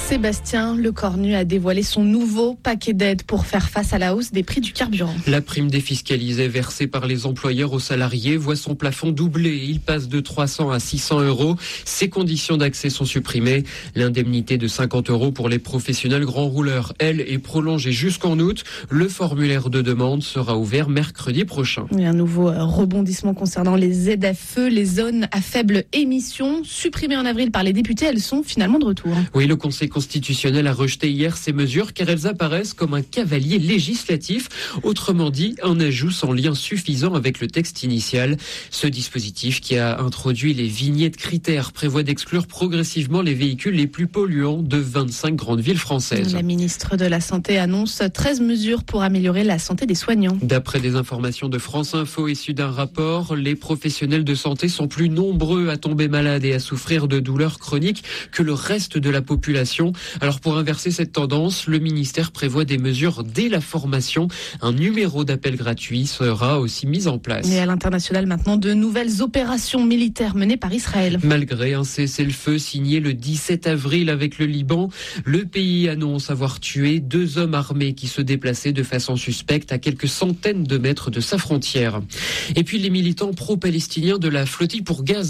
Sébastien Lecornu a dévoilé son nouveau paquet d'aides pour faire face à la hausse des prix du carburant. La prime défiscalisée versée par les employeurs aux salariés voit son plafond doubler. Il passe de 300 à 600 euros. Ses conditions d'accès sont supprimées. L'indemnité de 50 euros pour les professionnels grands rouleurs, elle, est prolongée jusqu'en août. Le formulaire de demande sera ouvert mercredi prochain. Et un nouveau rebondissement concernant les ZFE, les zones à faible émission, supprimées en avril par les députés, elles sont finalement de retour. Oui, le Conseil constitutionnel a rejeté hier ces mesures car elles apparaissent comme un cavalier législatif. Autrement dit, un ajout sans lien suffisant avec le texte initial. Ce dispositif qui a introduit les vignettes critères prévoit d'exclure progressivement les véhicules les plus polluants de 25 grandes villes françaises. La ministre de la Santé annonce 13 mesures pour améliorer la santé des soignants. D'après des informations de France Info issues d'un rapport, les professionnels de santé sont plus nombreux à tomber malades et à souffrir de douleurs chroniques que le reste de la population. Alors pour inverser cette tendance, le ministère prévoit des mesures dès la formation. Un numéro d'appel gratuit sera aussi mis en place. Et à l'international maintenant, de nouvelles opérations militaires menées par Israël. Malgré un cessez-le-feu signé le 17 avril avec le Liban, le pays annonce avoir tué 2 hommes armés qui se déplaçaient de façon suspecte à quelques centaines de mètres de sa frontière. Et puis les militants pro-palestiniens de la flottille pour Gaza